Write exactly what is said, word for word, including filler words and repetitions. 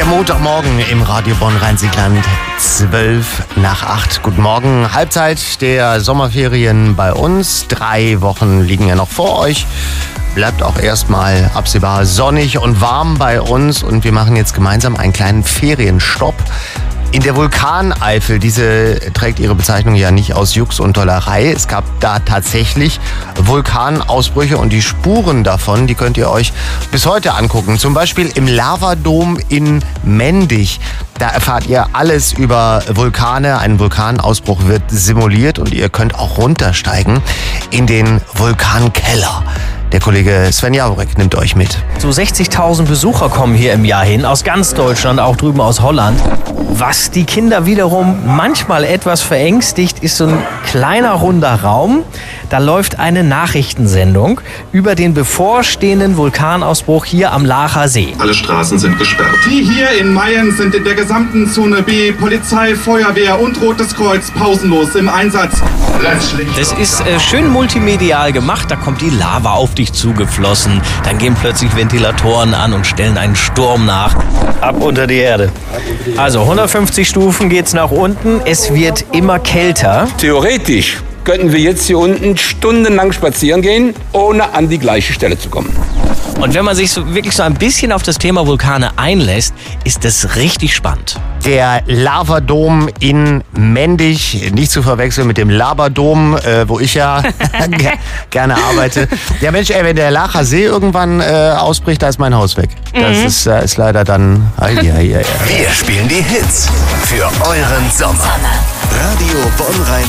Der Montagmorgen im Radio Bonn-Rhein-Sieg-Land, zwölf nach acht. Guten Morgen, Halbzeit der Sommerferien bei uns. Drei Wochen liegen ja noch vor euch. Bleibt auch erstmal absehbar sonnig und warm bei uns. Und wir machen jetzt gemeinsam einen kleinen Ferienstopp in der Vulkaneifel. Diese trägt ihre Bezeichnung ja nicht aus Jux und Tollerei. Es gab da tatsächlich Vulkanausbrüche und die Spuren davon, die könnt ihr euch bis heute angucken. Zum Beispiel im Lavadom in Mendig. Da erfahrt ihr alles über Vulkane. Ein Vulkanausbruch wird simuliert und ihr könnt auch runtersteigen in den Vulkankeller. Der Kollege Sven Jaworek nimmt euch mit. So sechzigtausend Besucher kommen hier im Jahr hin, aus ganz Deutschland, auch drüben aus Holland. Was die Kinder wiederum manchmal etwas verängstigt, ist so ein kleiner runder Raum. Da läuft eine Nachrichtensendung über den bevorstehenden Vulkanausbruch hier am Laacher See. Alle Straßen sind gesperrt. Die hier in Mayen sind in der gesamten Zone B, Polizei, Feuerwehr und Rotes Kreuz pausenlos im Einsatz. Das ist äh, schön multimedial gemacht, da kommt die Lava auf dich zugeflossen. Dann gehen plötzlich Ventilatoren an und stellen einen Sturm nach. Ab unter die Erde. Also hundertfünfzig Stufen geht's nach unten, es wird immer kälter. Theoretisch könnten wir jetzt hier unten stundenlang spazieren gehen, ohne an die gleiche Stelle zu kommen. Und wenn man sich so wirklich so ein bisschen auf das Thema Vulkane einlässt, ist das richtig spannend. Der Lavadom in Mendig, nicht zu verwechseln mit dem Labadom, äh, wo ich ja gerne arbeite. Ja Mensch, ey, wenn der Laacher See irgendwann äh, ausbricht, da ist mein Haus weg. Das mhm. ist, äh, ist leider dann... Ah, ja, ja, ja. Wir spielen die Hits für euren Sommer. Radio Bonn-Rhein.